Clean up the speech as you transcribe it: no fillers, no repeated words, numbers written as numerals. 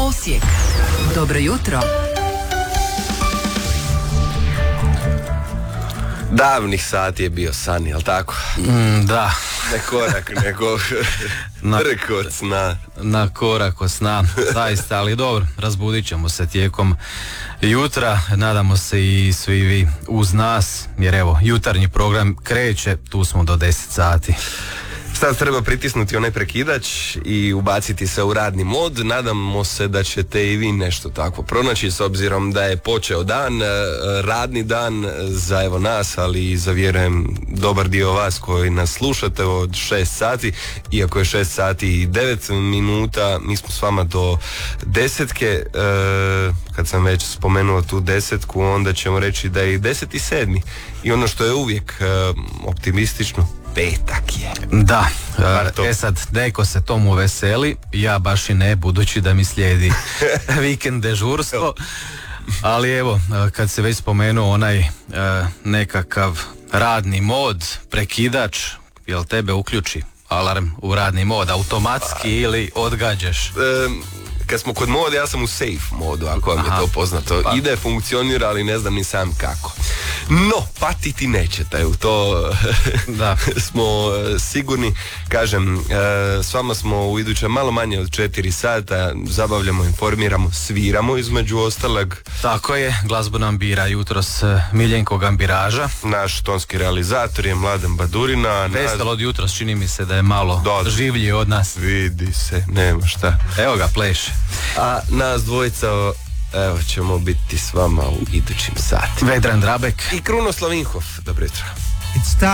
Osijek. Dobro jutro. Davnih sati je bio san, jel tako? Da. Ne korak, nego rekord sna. Na korak od sna, zaista, ali dobro, razbudit ćemo se tijekom jutra, nadamo se i svi vi uz nas, jer evo, jutarnji program kreće, tu smo do 10 sati. Sad treba pritisnuti onaj prekidač i ubaciti se u radni mod. Nadamo se da ćete i vi nešto takvo pronaći, s obzirom da je počeo dan, radni dan za evo nas, ali i za vjerujem dobar dio vas koji nas slušate od 6 sati. Iako je 6 sati i 9 minuta, mi smo s vama do 10-ke. Kad sam već spomenuo tu 10-ku, onda ćemo reći da je i 10.7. I ono što je uvijek optimistično, petak je. Da, sad neko se tomu veseli, ja baš i ne, budući da mi slijedi vikend dežurstvo, ali evo, kad se već spomenuo onaj nekakav radni mod, prekidač, jel tebe uključi alarm u radni mod automatski ili odgađaš? Kad smo kod mode, ja sam u safe modu, ako vam je to poznato. Ide, funkcionira, ali ne znam ni sam kako. No, patiti nećete, u to da. smo sigurni. Kažem, s vama smo u iduće malo manje od 4 sata, zabavljamo, informiramo, sviramo između ostalog. Tako je, glazbu nam bira jutros Miljenko Gambiraža. Naš tonski realizator je Mladen Badurina. Veselo od jutros, čini mi se da je malo življi od nas. Vidi se, nema šta. Evo ga, pleše. A nas dvojica, evo, ćemo biti s vama u idućim satima. Vedran Drabek i Krunoslav Inhof. Dobro jutro.